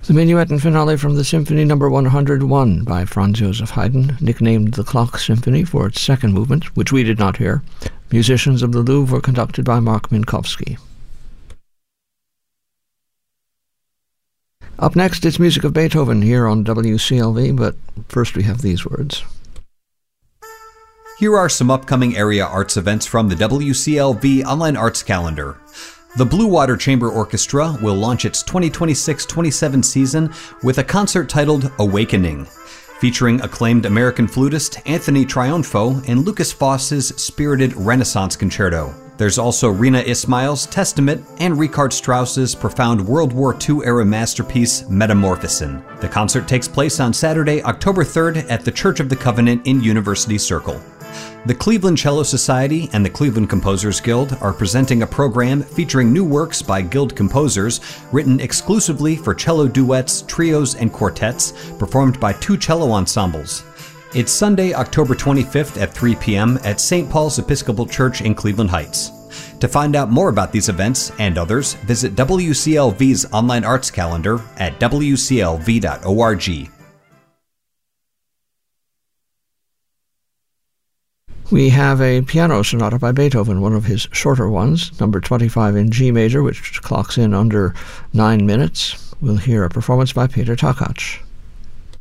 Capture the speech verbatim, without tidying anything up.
The minuet and finale from the Symphony Number one hundred one by Franz Joseph Haydn, nicknamed the Clock Symphony for its second movement, which we did not hear. Musicians of the Louvre were conducted by Mark Minkowski. Up next, it's music of Beethoven here on W C L V, but first we have these words. Here are some upcoming area arts events from the W C L V Online Arts Calendar. The Blue Water Chamber Orchestra will launch its twenty twenty-six twenty-seven season with a concert titled Awakening, featuring acclaimed American flutist Anthony Triunfo and Lucas Foss's spirited Renaissance Concerto. There's also Rina Ismail's Testament and Richard Strauss's profound World War Two era masterpiece Metamorphosin. The concert takes place on Saturday, October third at the Church of the Covenant in University Circle. The Cleveland Cello Society and the Cleveland Composers Guild are presenting a program featuring new works by Guild composers written exclusively for cello duets, trios, and quartets, performed by two cello ensembles. It's Sunday, October twenty-fifth at three p.m. at Saint Paul's Episcopal Church in Cleveland Heights. To find out more about these events and others, visit W C L V's online arts calendar at w c l v dot org. We have a piano sonata by Beethoven, one of his shorter ones, number twenty-five in G major, which clocks in under nine minutes. We'll hear a performance by Peter Takacs.